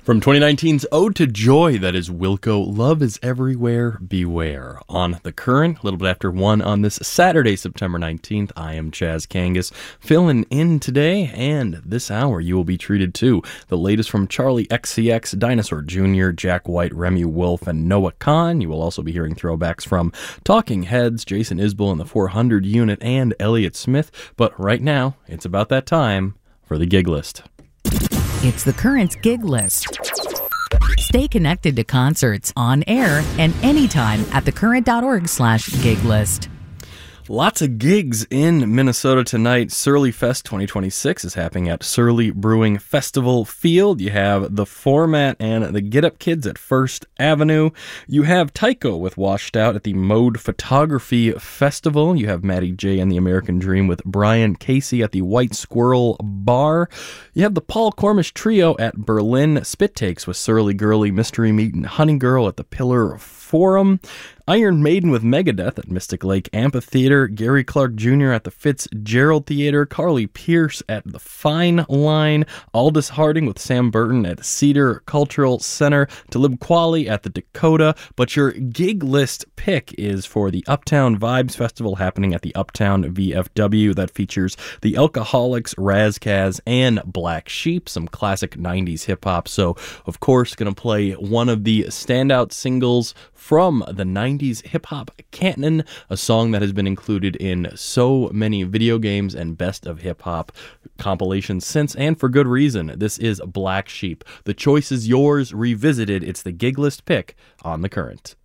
From 2019's Ode to Joy, that is Wilco, Love is Everywhere, Beware. On The Current, a little bit after 1 on this Saturday, September 19th, I am Chaz Kangas, filling in today, and this hour you will be treated to the latest from Charlie XCX, Dinosaur Jr., Jack White, Remy Wolf, and Noah Kahan. You will also be hearing throwbacks from Talking Heads, Jason Isbell and the 400 Unit, and Elliott Smith. But right now, it's about that time for the gig list. It's The Current's gig list. Stay connected to concerts on air and anytime at thecurrent.org/gig list. Lots of gigs in Minnesota tonight. Surly Fest 2026 is happening at Surly Brewing Festival Field. You have The Format and the Get Up Kids at First Avenue. You have Tycho with Washed Out at the Mode Photography Festival. You have Matty J and the American Dream with Brian Casey at the White Squirrel Bar. You have the Paul Cormish Trio at Berlin Spit Takes with Surly Girly, Mystery Meat, and Honey Girl at the Pillar Forum. Iron Maiden with Megadeth at Mystic Lake Amphitheater, Gary Clark Jr. at the Fitzgerald Theater, Carly Pierce at the Fine Line, Aldous Harding with Sam Burton at Cedar Cultural Center, Talib Kweli at the Dakota. But your gig list pick is for the Uptown Vibes Festival happening at the Uptown VFW that features the Alcoholics, Razkaz, and Black Sheep, some classic 90s hip-hop. So, of course, going to play one of the standout singles from the 90s hip-hop canon, a song that has been included in so many video games and best of hip-hop compilations since, and for good reason. This is Black Sheep. The choice is yours, revisited. It's the gig list pick on The Current.